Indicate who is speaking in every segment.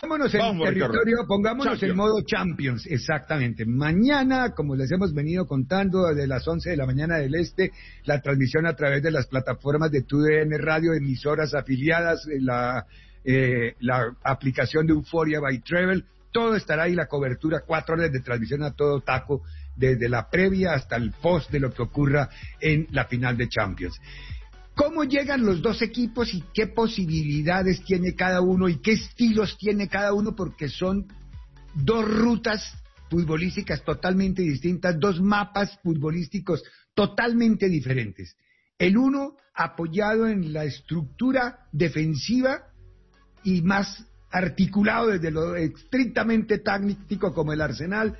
Speaker 1: Pongámonos en territorio, pongámonos en modo Champions, exactamente. Mañana, como les hemos venido contando, desde las 11 de la mañana del Este, la transmisión a través de las plataformas de TUDN Radio, emisoras afiliadas, la aplicación de Euphoria by Travel, todo estará ahí, la cobertura, 4 horas de transmisión a todo taco, desde la previa hasta el post de lo que ocurra en la final de Champions. ¿Cómo llegan los dos equipos y qué posibilidades tiene cada uno y qué estilos tiene cada uno? Porque son dos rutas futbolísticas totalmente distintas, dos mapas futbolísticos totalmente diferentes. El uno apoyado en la estructura defensiva y más articulado desde lo estrictamente táctico como el Arsenal,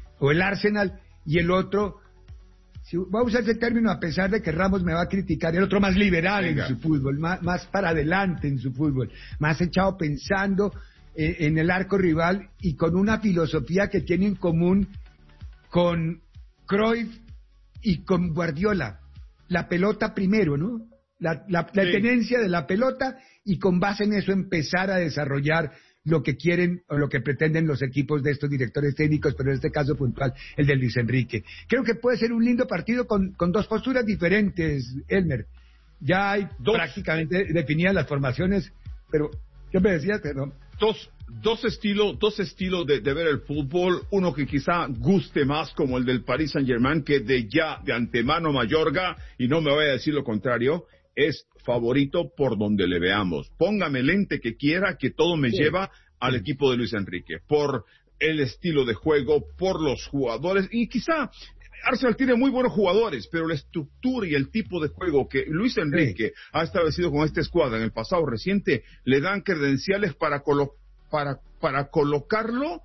Speaker 1: y el otro, si voy a usar ese término a pesar de que Ramos me va a criticar, el otro más liberal en su fútbol, más para adelante en su fútbol, más echado pensando en el arco rival y con una filosofía que tiene en común con Cruyff y con Guardiola. La pelota primero, ¿no? La tenencia de la pelota y con base en eso empezar a desarrollar lo que quieren o lo que pretenden los equipos de estos directores técnicos, pero en este caso puntual, el de Luis Enrique. Creo que puede ser un lindo partido con dos posturas diferentes, Elmer. Ya hay prácticamente definidas las formaciones, pero ¿qué me decías? Perdón.
Speaker 2: Dos estilos de ver el fútbol, uno que quizá guste más como el del Paris Saint-Germain, que de antemano Mayorga, y no me voy a decir lo contrario, es favorito por donde le veamos. Póngame el lente que quiera, que todo me lleva al equipo de Luis Enrique, por el estilo de juego, por los jugadores, y quizá Arsenal tiene muy buenos jugadores, pero la estructura y el tipo de juego que Luis Enrique ha establecido con esta escuadra en el pasado reciente le dan credenciales para colocarlo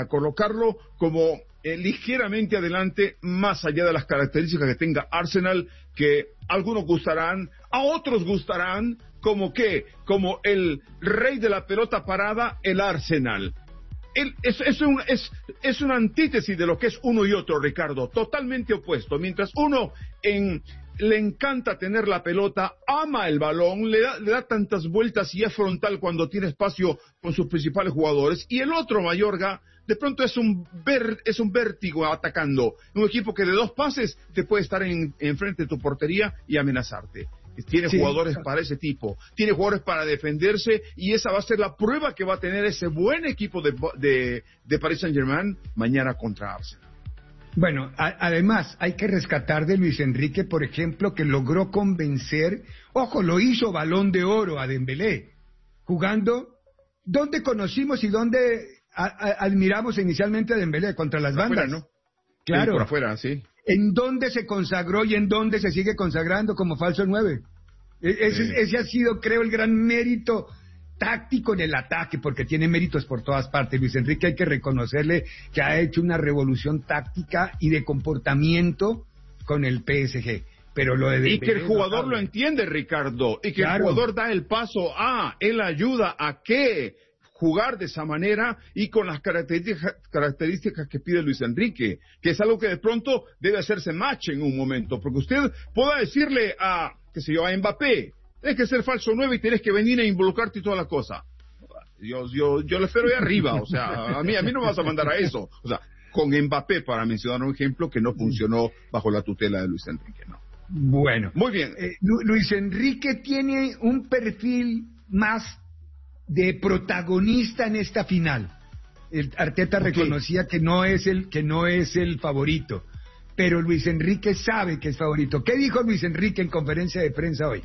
Speaker 2: como ligeramente adelante, más allá de las características que tenga Arsenal, que algunos gustarán, a otros gustarán, como el rey de la pelota parada, el Arsenal. Es una antítesis de lo que es uno y otro, Ricardo, totalmente opuesto. Mientras uno le encanta tener la pelota, ama el balón, le da tantas vueltas y es frontal cuando tiene espacio con sus principales jugadores, y el otro, Mayorga, de pronto es un vértigo atacando, un equipo que de 2 pases te puede estar enfrente de tu portería y amenazarte. Tiene jugadores para ese tipo, tiene jugadores para defenderse, y esa va a ser la prueba que va a tener ese buen equipo de Paris Saint-Germain mañana contra Arsenal.
Speaker 1: Bueno, además hay que rescatar de Luis Enrique, por ejemplo, que logró convencer, lo hizo Balón de Oro a Dembélé, jugando donde conocimos y donde admiramos inicialmente a Dembélé, contra las bandas,
Speaker 2: afuera, ¿no?
Speaker 1: Claro.
Speaker 2: Sí, por afuera, sí.
Speaker 1: En dónde se consagró y en dónde se sigue consagrando como falso 9. Ese ha sido, creo, el gran mérito táctico en el ataque, porque tiene méritos por todas partes. Luis Enrique, hay que reconocerle que ha hecho una revolución táctica y de comportamiento con el PSG. Pero lo de
Speaker 2: y que el jugador lo entiende, Ricardo, y que el jugador da el paso él ayuda a que jugar de esa manera y con las características que pide Luis Enrique, que es algo que de pronto debe hacerse match en un momento, porque usted pueda decirle a Mbappé, tienes que ser falso 9 y tienes que venir a involucrarte y toda la cosa. Yo le espero ahí arriba, o sea, a mí no me vas a mandar a eso. O sea, con Mbappé, para mencionar un ejemplo que no funcionó bajo la tutela de Luis Enrique, ¿no?
Speaker 1: Bueno,
Speaker 2: muy bien.
Speaker 1: Luis Enrique tiene un perfil más de protagonista en esta final. Arteta reconocía que no es el favorito, pero Luis Enrique sabe que es favorito. ¿Qué dijo Luis Enrique en conferencia de prensa hoy?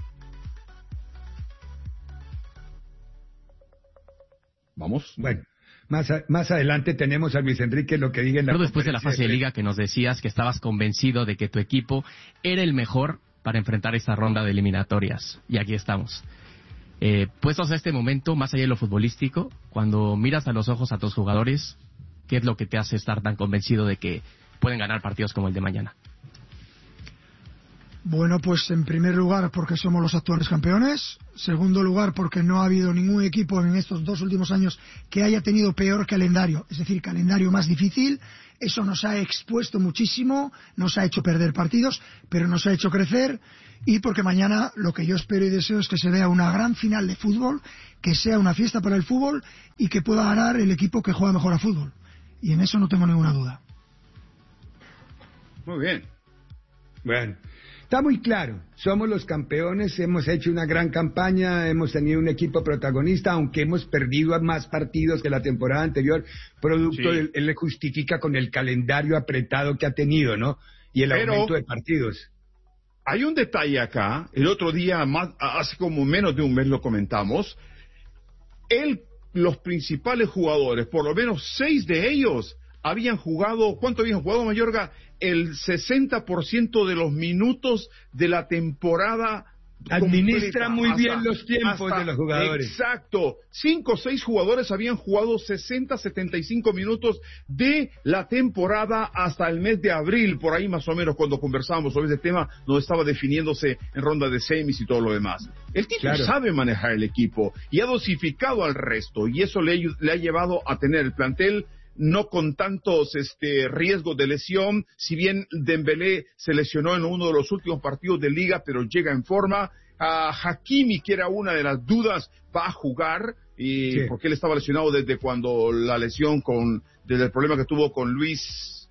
Speaker 2: Vamos.
Speaker 1: Bueno, más adelante tenemos a Luis Enrique lo que diga en la
Speaker 3: después de la fase de liga, que nos decías que estabas convencido de que tu equipo era el mejor para enfrentar esta ronda de eliminatorias, y aquí estamos. Puestos a este momento, más allá de lo futbolístico, cuando miras a los ojos a tus jugadores, ¿qué es lo que te hace estar tan convencido de que pueden ganar partidos como el de mañana?
Speaker 4: Bueno, pues en primer lugar porque somos los actuales campeones. Segundo lugar porque no ha habido ningún equipo en estos 2 últimos años que haya tenido peor calendario, es decir, calendario más difícil. Eso nos ha expuesto muchísimo, nos ha hecho perder partidos, pero nos ha hecho crecer. Y porque mañana lo que yo espero y deseo es que se vea una gran final de fútbol, que sea una fiesta para el fútbol y que pueda ganar el equipo que juega mejor a fútbol. Y en eso no tengo ninguna duda.
Speaker 2: Muy bien.
Speaker 1: Bueno, está muy claro. Somos los campeones, hemos hecho una gran campaña, hemos tenido un equipo protagonista, aunque hemos perdido más partidos que la temporada anterior, producto él le justifica con el calendario apretado que ha tenido, ¿no? Y el aumento de partidos.
Speaker 2: Hay un detalle acá, el otro día, hace como menos de un mes lo comentamos, los principales jugadores, por lo menos 6 de ellos, habían jugado, ¿cuánto habían jugado, Mayorga? El 60% de los minutos de la temporada.
Speaker 1: Administra muy bien los tiempos de los jugadores.
Speaker 2: Exacto. 5 o 6 jugadores habían jugado 60, 75 minutos de la temporada hasta el mes de abril, por ahí más o menos, cuando conversábamos sobre este tema, donde estaba definiéndose en ronda de semis y todo lo demás. El tipo sabe manejar el equipo y ha dosificado al resto, y eso le ha llevado a tener el plantel no con tantos riesgos de lesión, si bien Dembélé se lesionó en uno de los últimos partidos de Liga, pero llega en forma. Hakimi, que era una de las dudas, va a jugar, porque él estaba lesionado desde cuando la lesión, desde el problema que tuvo con Luis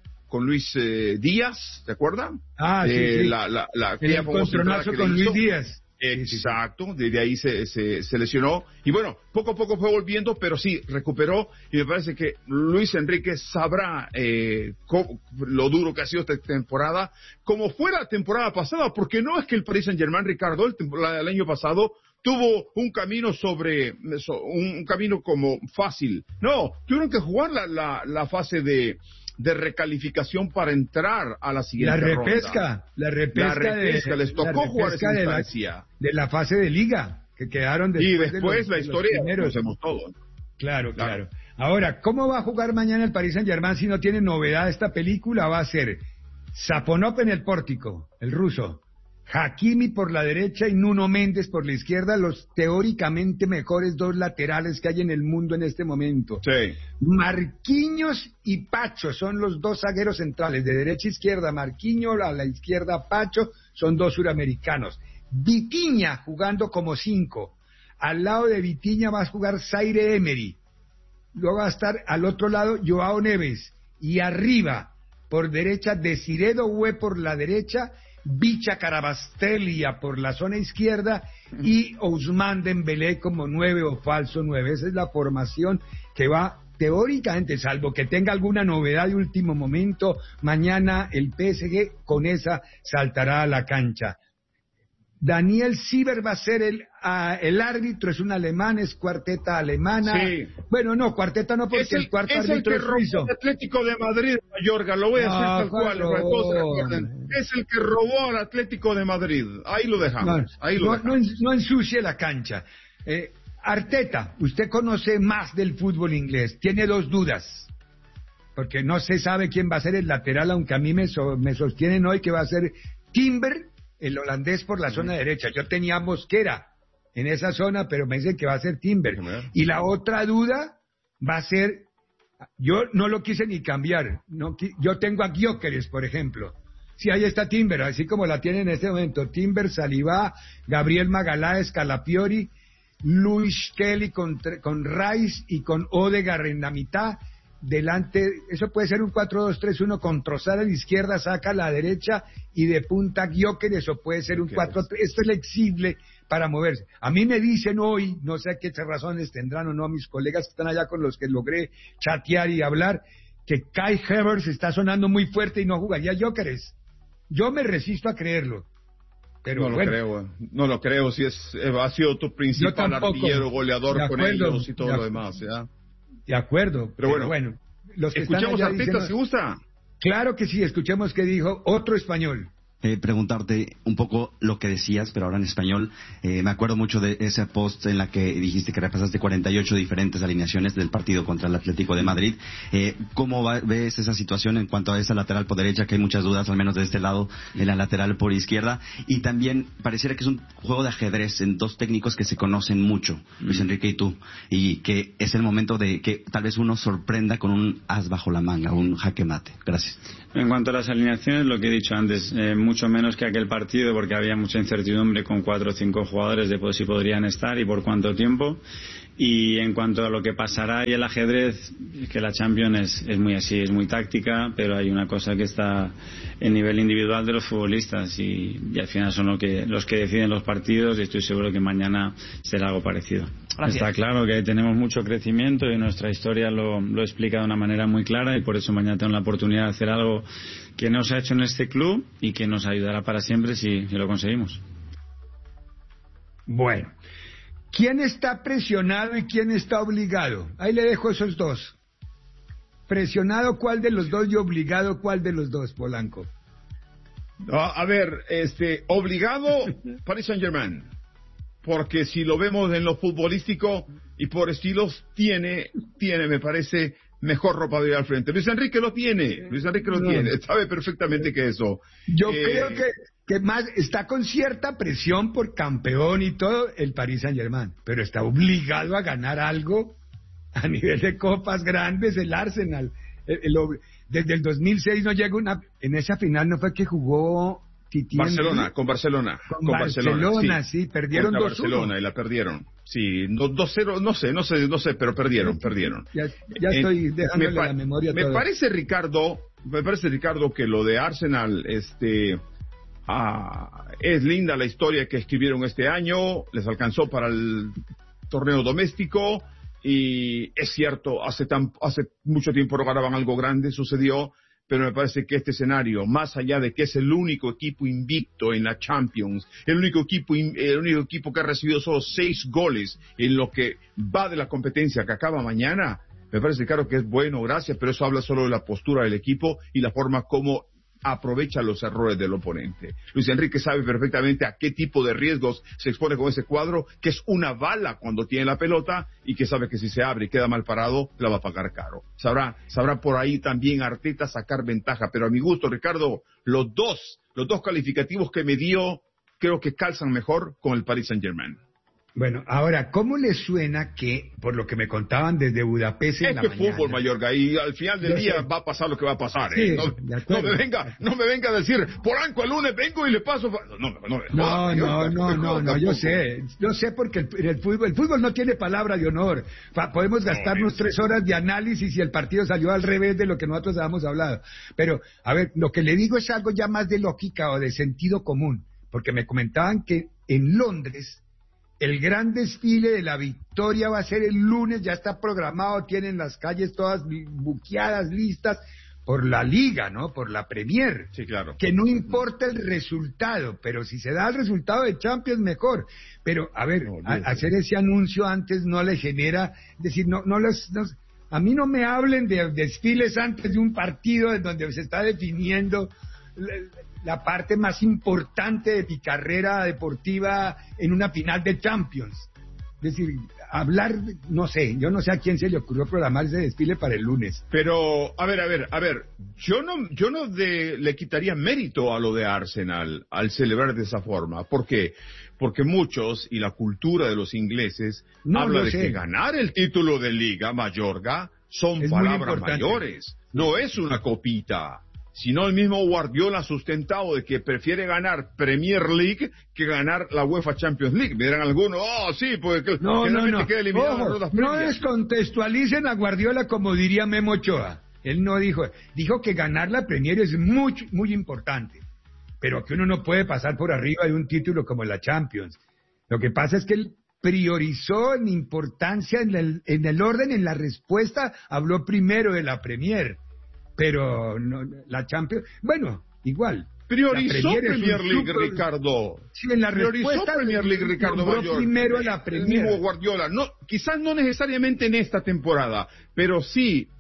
Speaker 2: Díaz, ¿te acuerdas?
Speaker 1: Sí. El encontronazo con Luis Díaz.
Speaker 2: Exacto, desde ahí se lesionó y bueno, poco a poco fue volviendo, pero sí, recuperó, y me parece que Luis Enrique sabrá lo duro que ha sido esta temporada, como fue la temporada pasada, porque no es que el Paris Saint-Germain, Ricardo, el año pasado tuvo un camino un camino como fácil, no, tuvieron que jugar la fase de recalificación para entrar a la siguiente ronda.
Speaker 1: La repesca
Speaker 2: les tocó jugar esa instancia
Speaker 1: de la fase de Liga, que quedaron
Speaker 2: después la historia conocemos todo.
Speaker 1: Claro. Ahora, ¿cómo va a jugar mañana el Paris Saint-Germain si no tiene novedad esta película? Va a ser Saponov en el pórtico, el ruso, Hakimi por la derecha y Nuno Méndez por la izquierda, los teóricamente mejores 2 laterales que hay en el mundo en este momento.
Speaker 2: Sí.
Speaker 1: Marquinhos y Pacho son los 2 zagueros centrales, de derecha a izquierda Marquinhos, a la izquierda Pacho, son 2 suramericanos. Vitinha jugando como 5, al lado de Vitinha va a jugar Zaire Emery, luego va a estar al otro lado Joao Neves, y arriba, por derecha, Desiré Doué por la derecha, Bicha Carabastelia por la zona izquierda y Ousmane Dembélé como 9 o falso 9. Esa es la formación que va teóricamente, salvo que tenga alguna novedad de último momento, mañana el PSG con esa saltará a la cancha. Daniel Sieber va a ser el árbitro, es un alemán, es cuarteta alemana.
Speaker 2: Sí.
Speaker 1: Bueno, no, cuarteta no, porque el cuarto árbitro es suizo.
Speaker 2: El Atlético de Madrid, Mayorga, lo voy a hacer tal cual. Es el que robó al Atlético de Madrid. Ahí lo dejamos.
Speaker 1: No ensucie la cancha. Arteta, usted conoce más del fútbol inglés, tiene 2 dudas, porque no se sabe quién va a ser el lateral, aunque a mí me sostienen hoy que va a ser Timber, el holandés, por la zona derecha. Yo tenía Mosquera en esa zona, pero me dicen que va a ser Timber. Y la otra duda va a ser, yo no lo quise ni cambiar, yo tengo a Gyökeres, por ejemplo. Sí, ahí está Timber, así como la tiene en este momento. Timber, Saliba, Gabriel Magaláes, Calafiori, Luis Kelly con Rice y con Odegaard en la mitad. Delante, eso puede ser un 4-2-3-1 con Trossard a la izquierda, saca a la derecha y de punta Gyökeres, o puede ser un 4-3, es flexible para moverse. A mí me dicen hoy, no sé qué razones tendrán o no mis colegas que están allá con los que logré chatear y hablar, que Kai Havertz está sonando muy fuerte y no jugaría Gyökeres. Yo me resisto a creerlo. Pero
Speaker 2: no lo creo, si ha sido tu principal artillero, goleador con ellos y todo lo demás, ¿ya?
Speaker 1: De acuerdo, pero bueno, los que
Speaker 2: escuchemos
Speaker 1: están
Speaker 2: a Arteta, ¿se gusta?
Speaker 1: Claro que sí, escuchemos qué dijo otro español.
Speaker 5: preguntarte un poco lo que decías, pero ahora en español. Me acuerdo mucho de ese post en la que dijiste que repasaste 48 diferentes alineaciones del partido contra el Atlético de Madrid. ¿Cómo ves esa situación en cuanto a esa lateral por derecha, que hay muchas dudas, al menos de este lado, en la lateral por izquierda? Y también pareciera que es un juego de ajedrez en dos técnicos que se conocen mucho, Luis Enrique y tú, y que es el momento de que tal vez uno sorprenda con un as bajo la manga, un jaque mate. Gracias.
Speaker 6: En cuanto a las alineaciones, lo que he dicho antes, mucho menos que aquel partido, porque había mucha incertidumbre con 4 o 5 jugadores de si podrían estar y por cuánto tiempo. Y en cuanto a lo que pasará y el ajedrez, que la Champions es muy así, es muy táctica, pero hay una cosa que está en nivel individual de los futbolistas y al final son los que deciden los partidos, y estoy seguro que mañana será algo parecido. Gracias. Está claro que tenemos mucho crecimiento y nuestra historia lo explica de una manera muy clara, y por eso mañana tengo la oportunidad de hacer algo que no se ha hecho en este club y que nos ayudará para siempre si lo conseguimos.
Speaker 1: Bueno, ¿quién está presionado y quién está obligado? Ahí le dejo esos dos. ¿Presionado cuál de los dos y obligado cuál de los dos, Polanco?
Speaker 2: A ver, obligado Paris Saint-Germain, porque si lo vemos en lo futbolístico y por estilos, tiene, me parece, mejor ropa de ir al frente. Luis Enrique lo tiene, sabe perfectamente que eso.
Speaker 1: Yo creo que más está con cierta presión por campeón y todo el Paris Saint-Germain, pero está obligado a ganar algo a nivel de copas grandes el Arsenal. Desde el 2006 no llega en esa final no fue que jugó
Speaker 2: con Barcelona,
Speaker 1: sí, perdieron 2-1.
Speaker 2: Barcelona y la perdieron. Sí, 2-0, no sé, pero perdieron.
Speaker 1: Ya estoy dejándole la memoria
Speaker 2: me parece, Ricardo, que lo de Arsenal, es linda la historia que escribieron este año, les alcanzó para el torneo doméstico, y es cierto, hace mucho tiempo no ganaban algo grande, sucedió, pero me parece que este escenario, más allá de que es el único equipo invicto en la Champions, el único equipo que ha recibido solo 6 goles en lo que va de la competencia que acaba mañana, me parece claro que es bueno, gracias, pero eso habla solo de la postura del equipo y la forma como aprovecha los errores del oponente. Luis Enrique sabe perfectamente a qué tipo de riesgos se expone con ese cuadro, que es una bala cuando tiene la pelota, y que sabe que si se abre y queda mal parado, la va a pagar caro. Sabrá por ahí también Arteta sacar ventaja, pero a mi gusto, Ricardo, los dos calificativos que me dio, creo que calzan mejor con el Paris Saint-Germain.
Speaker 1: Bueno, ahora, ¿cómo le suena que, por lo que me contaban desde Budapest en la mañana?
Speaker 2: Es fútbol, Mallorca, y al final del día va a pasar lo que va a pasar, ¿eh?
Speaker 1: Sí,
Speaker 2: no me venga a decir, Polanco, el lunes vengo y le paso...
Speaker 1: No, yo sé porque el fútbol no tiene palabra de honor. Podemos gastarnos 3 horas de análisis y el partido salió al revés de lo que nosotros habíamos hablado. Pero, a ver, lo que le digo es algo ya más de lógica o de sentido común, porque me comentaban que en Londres el gran desfile de la victoria va a ser el lunes, ya está programado, tienen las calles todas buqueadas, listas, por la Liga, ¿no? Por la Premier.
Speaker 2: Sí, claro.
Speaker 1: Que no importa el resultado, pero si se da el resultado de Champions, mejor. Pero, a ver, hacer ese anuncio antes no le genera, decir, a mí no me hablen de desfiles antes de un partido en donde se está definiendo la parte más importante de mi carrera deportiva en una final de Champions. Es decir, yo no sé a quién se le ocurrió programar ese desfile para el lunes.
Speaker 2: Pero, a ver, yo no le quitaría mérito a lo de Arsenal al celebrar de esa forma. ¿Por qué? Porque muchos, y la cultura de los ingleses, habla de que ganar el título de Liga, Mallorca, son palabras mayores. No es una copita. Sino el mismo Guardiola ha sustentado de que prefiere ganar Premier League que ganar la UEFA Champions League. Me dirán algunos, sí, porque
Speaker 1: no. No descontextualicen a Guardiola como diría Memo Ochoa. Él no dijo que ganar la Premier es muy, muy importante, pero que uno no puede pasar por arriba de un título como la Champions. Lo que pasa es que él priorizó en importancia en el orden, en la respuesta, habló primero de la Premier. Pero no, la Champions, bueno, igual.
Speaker 2: Priorizó Premier League, Ricardo.
Speaker 1: Sí, en la respuesta
Speaker 2: Premier League, Ricardo Mayor.
Speaker 1: Primero la Premier.
Speaker 2: El mismo Guardiola. No, quizás no necesariamente en esta temporada, pero sí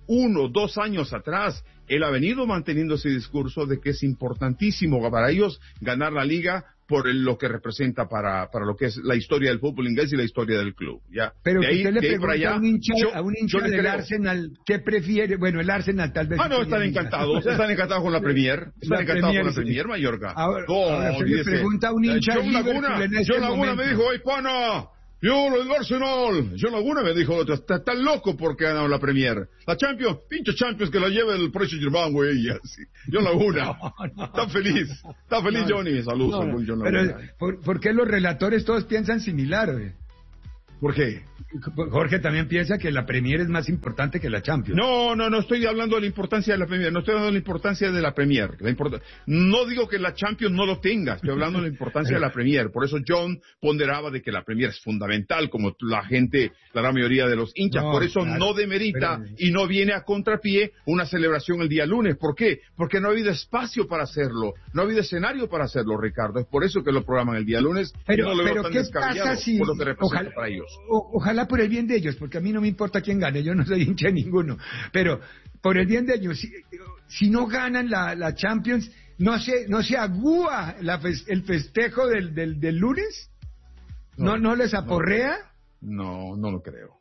Speaker 2: 1, 2 años atrás, él ha venido manteniendo ese discurso de que es importantísimo para ellos ganar la liga por lo que representa para lo que es la historia del fútbol inglés y la historia del club. ¿Ya?
Speaker 1: Pero
Speaker 2: de ahí,
Speaker 1: usted le
Speaker 2: de ahí
Speaker 1: pregunta
Speaker 2: para allá,
Speaker 1: a un hincha del
Speaker 2: creo.
Speaker 1: Arsenal, ¿qué prefiere? Bueno, el Arsenal tal vez...
Speaker 2: No, están encantados con la Premier. Están encantados con la
Speaker 1: sí.
Speaker 2: Premier, Mallorca.
Speaker 1: Ahora usted le pregunta a un hincha
Speaker 2: John
Speaker 1: de Liverpool en este
Speaker 2: John Laguna
Speaker 1: momento.
Speaker 2: me dijo, ¡ay, pana! Yo, lo del Arsenal. John Laguna me dijo, está loco porque ha ganado la Premier. La Champions, pinche Champions que la lleva el Paris Saint-Germain, güey. John Laguna. Está feliz, Johnny. Saludos, John Laguna.
Speaker 1: Pero, ¿por qué los relatores todos piensan similar, güey?
Speaker 2: ¿Por qué?
Speaker 1: Jorge también piensa que la Premier es más importante que la Champions.
Speaker 2: No estoy hablando de la importancia de la Premier, no estoy hablando de la importancia de la Premier. No digo que la Champions no lo tenga, estoy hablando de la importancia de la Premier. Por eso John ponderaba de que la Premier es fundamental, como la gran mayoría de los hinchas. Por eso claro, no demerita y no viene a contrapié una celebración el día lunes. ¿Por qué? Porque no ha habido espacio para hacerlo, no ha habido escenario para hacerlo, Ricardo. Es por eso que lo programan el día lunes.
Speaker 1: Pero,
Speaker 2: no lo veo tan
Speaker 1: ¿qué
Speaker 2: descabellado
Speaker 1: pasa si...
Speaker 2: por lo que representa para ellos.
Speaker 1: Ojalá por el bien de ellos, porque a mí no me importa quién gane, yo no soy hincha de ninguno, pero por el bien de ellos, si no ganan la Champions, ¿no se agúa el festejo del lunes? ¿No les aporrea?
Speaker 2: No lo creo,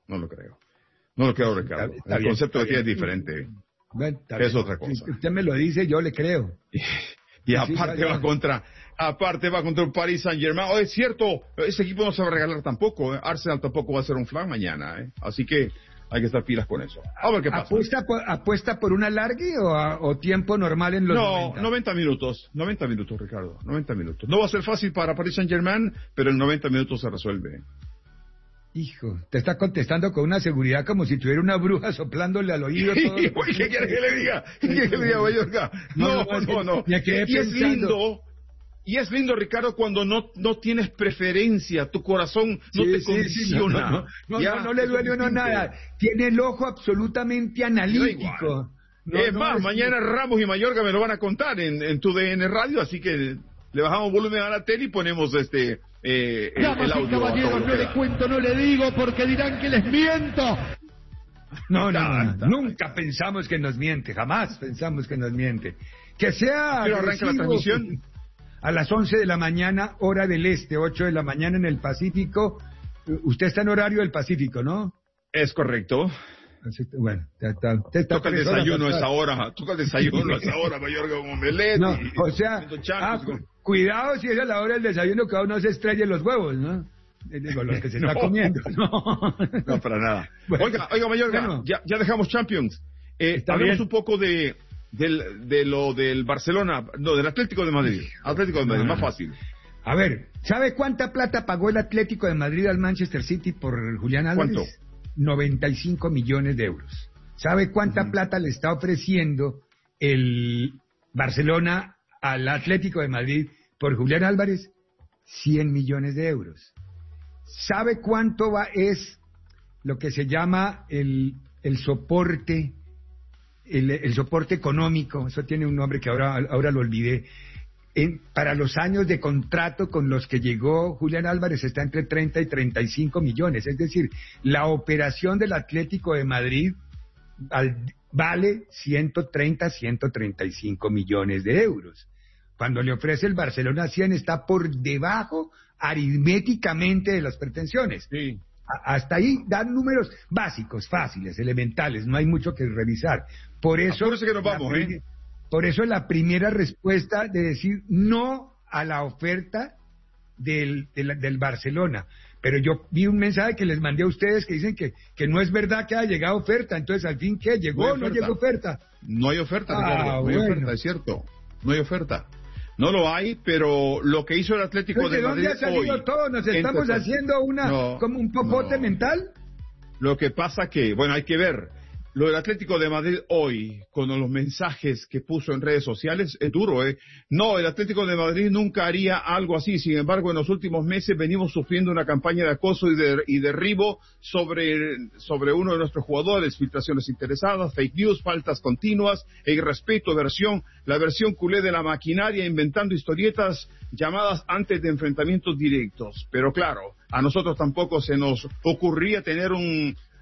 Speaker 2: Ricardo. El concepto de aquí es diferente.
Speaker 1: Bueno,
Speaker 2: es otra cosa.
Speaker 1: Si usted me lo dice, yo le creo.
Speaker 2: Y aparte va contra el Paris Saint-Germain. Es cierto, ese equipo no se va a regalar tampoco. Arsenal tampoco va a ser un flan mañana. Así que hay que estar pilas con eso. A ver qué pasa.
Speaker 1: ¿Apuesta por un alargue o tiempo normal en los 90?
Speaker 2: 90 minutos, Ricardo. 90 minutos. No va a ser fácil para Paris Saint-Germain, pero en 90 minutos se resuelve.
Speaker 1: Hijo, te está contestando con una seguridad como si tuviera una bruja soplándole al oído todo.
Speaker 2: ¿Qué quiere que le diga? Mallorca? No. Y es lindo, Ricardo, cuando no tienes preferencia, tu corazón no te condiciona.
Speaker 1: No le duele a uno nada. Tiene el ojo absolutamente analítico.
Speaker 2: Mañana Ramos y Mallorca me lo van a contar en tu DN Radio, así que le bajamos volumen a la tele y ponemos el audio.
Speaker 7: Caballeros, no le cuento, no le digo, porque dirán que les miento.
Speaker 1: No, nunca pensamos que nos miente, jamás pensamos que nos miente. Que sea...
Speaker 2: Pero arranca la transmisión
Speaker 1: a las 11 de la mañana, hora del este, 8 de la mañana en el Pacífico. Usted está en horario del Pacífico, ¿no?
Speaker 2: Es correcto.
Speaker 1: Bueno,
Speaker 2: toca el desayuno a esa hora, Mallorca, con omelette.
Speaker 1: No, o sea, cuidado si es a la hora del desayuno que uno se estrelle los huevos, ¿no? Digo, los que se está comiendo.
Speaker 2: No, para nada. Bueno, oiga, Mallorca, ya dejamos Champions. Hablemos un poco de lo del Barcelona, del Atlético de Madrid. Más fácil.
Speaker 1: A ver, ¿sabe cuánta plata pagó el Atlético de Madrid al Manchester City por Julián Álvarez?
Speaker 2: ¿Cuánto?
Speaker 1: 95 millones de euros. ¿Sabe cuánta plata le está ofreciendo el Barcelona al Atlético de Madrid por Julián Álvarez? 100 millones de euros. ¿Sabe cuánto es lo que se llama el soporte, el soporte económico? Eso tiene un nombre que ahora lo olvidé. Para los años de contrato con los que llegó Julián Álvarez está entre 30 y 35 millones. Es decir, la operación del Atlético de Madrid vale 130, 135 millones de euros. Cuando le ofrece el Barcelona 100 está por debajo aritméticamente de las pretensiones.
Speaker 2: Sí.
Speaker 1: Hasta ahí dan números básicos, fáciles, elementales, no hay mucho que revisar. Por eso
Speaker 2: que nos vamos,
Speaker 1: Por eso la primera respuesta de decir no a la oferta del Barcelona. Pero yo vi un mensaje que les mandé a ustedes que dicen que no es verdad que haya llegado oferta. Entonces, ¿al fin qué? ¿Llegó o no llegó oferta?
Speaker 2: No hay oferta, Ricardo. No hay oferta, es cierto. No hay oferta. No lo hay, pero lo que hizo el Atlético de Madrid
Speaker 1: hoy... ¿De dónde ha salido todo? ¿Nos estamos haciendo como un popote mental?
Speaker 2: Lo que pasa que, hay que ver. Lo del Atlético de Madrid hoy, con los mensajes que puso en redes sociales, es duro, ¿eh? No, el Atlético de Madrid nunca haría algo así. Sin embargo, en los últimos meses venimos sufriendo una campaña de acoso y derribo sobre uno de nuestros jugadores, filtraciones interesadas, fake news, faltas continuas, irrespeto, la versión culé de la maquinaria, inventando historietas llamadas antes de enfrentamientos directos. Pero claro, a nosotros tampoco se nos ocurría tener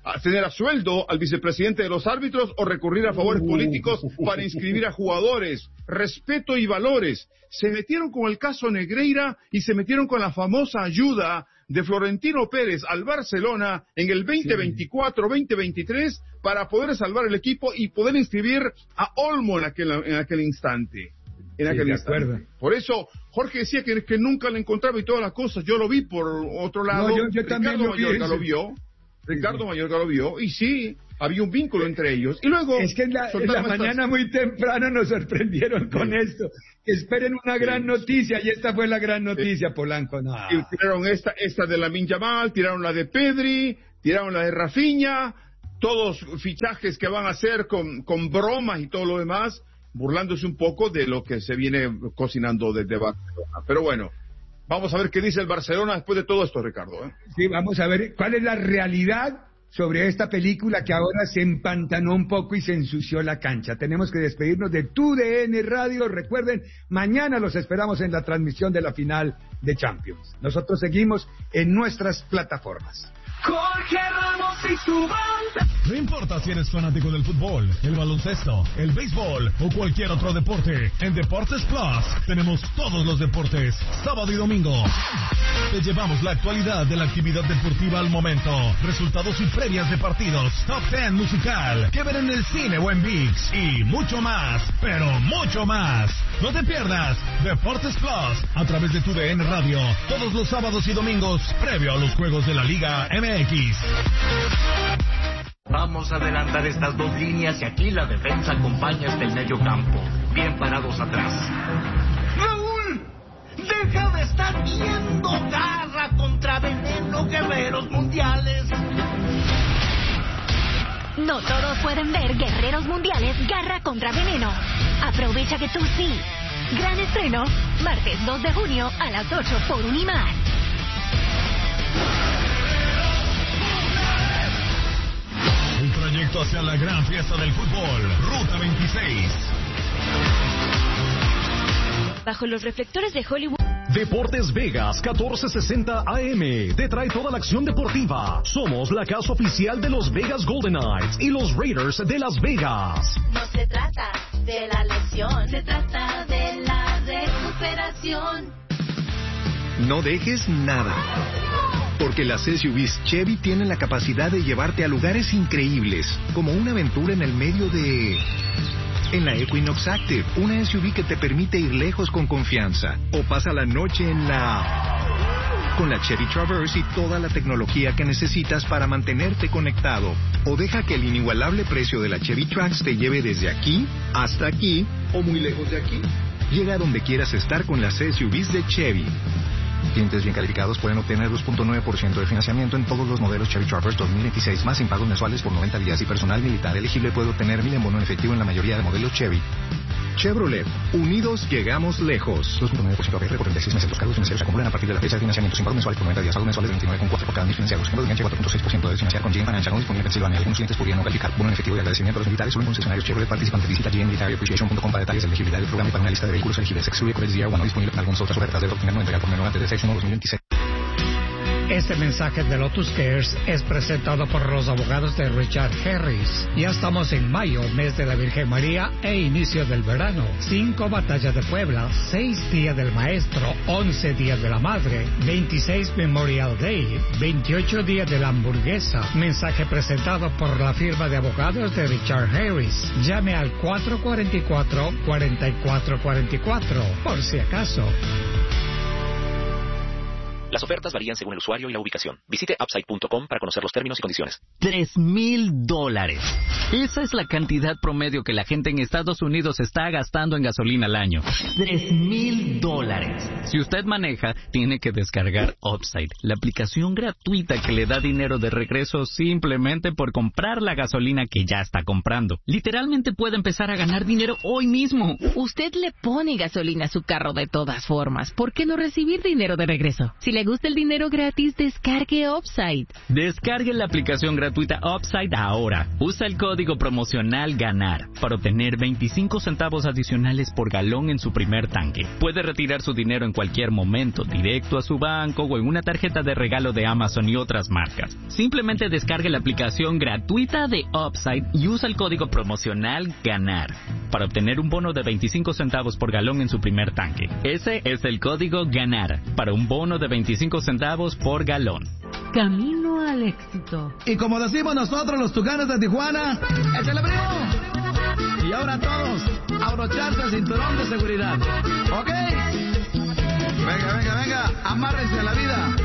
Speaker 2: tener a sueldo al vicepresidente de los árbitros o recurrir a favores políticos para inscribir a jugadores. Respeto y valores. Se metieron con el caso Negreira y se metieron con la famosa ayuda de Florentino Pérez al Barcelona en el 2024-2023 para poder salvar el equipo y poder inscribir a Olmo en aquel instante. Por eso Jorge decía que nunca le encontraba y todas las cosas. Yo lo vi por otro lado.
Speaker 1: No, yo también
Speaker 2: Ricardo Mayorga lo vio y sí, había un vínculo entre ellos. Y luego
Speaker 1: es que en la mañana muy temprano nos sorprendieron con esto. Esperen una gran noticia y esta fue la gran noticia, Polanco. No.
Speaker 2: Y tiraron esta de Lamine Yamal, tiraron la de Pedri, tiraron la de Rafinha, todos fichajes que van a hacer con bromas y todo lo demás, burlándose un poco de lo que se viene cocinando desde Barcelona. Pero bueno, vamos a ver qué dice el Barcelona después de todo esto, Ricardo.
Speaker 1: Sí, vamos a ver cuál es la realidad sobre esta película que ahora se empantanó un poco y se ensució la cancha. Tenemos que despedirnos de TUDN Radio. Recuerden, mañana los esperamos en la transmisión de la final de Champions. Nosotros seguimos en nuestras plataformas.
Speaker 8: Jorge Ramos y su banda.
Speaker 9: No importa si eres fanático del fútbol, el baloncesto, el béisbol o cualquier otro deporte, en Deportes Plus tenemos todos los deportes, sábado y domingo. Te llevamos la actualidad de la actividad deportiva al momento, resultados y previas de partidos, top 10 musical, que ver en el cine o en ViX y mucho más, pero mucho más. No te pierdas Deportes Plus a través de TUDN Radio, todos los sábados y domingos, previo a los juegos de la Liga MX.
Speaker 10: Vamos a adelantar estas dos líneas y aquí la defensa acompaña hasta el medio campo, bien parados atrás.
Speaker 8: ¡Raúl! ¡Deja de estar viendo! ¡Garra contra veneno, guerreros mundiales!
Speaker 11: No todos pueden ver Guerreros Mundiales Garra contra Veneno. Aprovecha que tú sí. Gran estreno, martes 2 de junio a las 8 por Unimar.
Speaker 9: El trayecto hacia la gran fiesta del fútbol, Ruta 26.
Speaker 11: Bajo los reflectores de Hollywood.
Speaker 12: Deportes Vegas 1460 AM te trae toda la acción deportiva. Somos la casa oficial de los Vegas Golden Knights y los Raiders de Las Vegas.
Speaker 13: No se trata de la lesión, se trata de la recuperación.
Speaker 14: No dejes nada, porque las SUVs Chevy tienen la capacidad de llevarte a lugares increíbles, como una aventura en el medio de... En la Equinox Active, una SUV que te permite ir lejos con confianza. O pasa la noche en la... Con la Chevy Traverse y toda la tecnología que necesitas para mantenerte conectado. O deja que el inigualable precio de la Chevy Trax te lleve desde aquí hasta aquí o muy lejos de aquí. Llega a donde quieras estar con las SUVs de Chevy. Clientes bien calificados pueden obtener 2.9% de financiamiento en todos los modelos Chevy Traverse 2026, más sin pagos mensuales por 90 días, y personal militar elegible puede obtener 1,000 en bono en efectivo en la mayoría de modelos Chevy. Chevrolet, unidos llegamos lejos. 2.9% APR por 36 meses. Los cargos financieros se acumulan a partir de la fecha de financiamiento sin pagos mensuales por 90 días. Pagos mensuales de 29,4 por cada 1,000 financiados. Tiempo de enganche 4.6% de financiar con GM Financial. No disponible en Pensilvania. Algunos clientes podrían no calificar. Bono en efectivo y agradecimiento a los militares. Solo en concesionarios Chevrolet participantes. Visita gmmilitaryappreciation.com para detalles de elegibilidad del programa y para una lista de vehículos elegibles. Excluye Credit Year 1. No disponible para algunas otras ofertas. Debe obtener no entregar por menor antes del 6/1/2026.
Speaker 15: Este mensaje de Lotus Cares es presentado por los abogados de Richard Harris. Ya estamos en mayo, mes de la Virgen María e inicio del verano. 5 batallas de Puebla, 6 días del maestro, 11 días de la madre, 26 Memorial Day, 28 días de la hamburguesa. Mensaje presentado por la firma de abogados de Richard Harris. Llame al 444-4444, por si acaso.
Speaker 16: Las ofertas varían según el usuario y la ubicación. Visite Upside.com para conocer los términos y condiciones.
Speaker 17: $3,000. Esa es la cantidad promedio que la gente en Estados Unidos está gastando en gasolina al año. $3,000. Si usted maneja, tiene que descargar Upside, la aplicación gratuita que le da dinero de regreso simplemente por comprar la gasolina que ya está comprando. Literalmente puede empezar a ganar dinero hoy mismo.
Speaker 18: Usted le pone gasolina a su carro de todas formas. ¿Por qué no recibir dinero de regreso? Si le gusta el dinero gratis, descargue Upside.
Speaker 17: Descargue la aplicación gratuita Upside ahora. Usa el código código promocional GANAR para obtener 25 centavos adicionales por galón en su primer tanque. Puede retirar su dinero en cualquier momento, directo a su banco o en una tarjeta de regalo de Amazon y otras marcas. Simplemente descargue la aplicación gratuita de Upside y usa el código promocional GANAR para obtener un bono de 25 centavos por galón en su primer tanque. Ese es el código GANAR para un bono de 25 centavos por galón.
Speaker 19: Camino al éxito.
Speaker 20: Y como decimos nosotros los Tucanes de Tijuana, ¡échale, primo! Y ahora todos, abrocharse el cinturón de seguridad. ¿Ok? Venga, amárrense a la vida.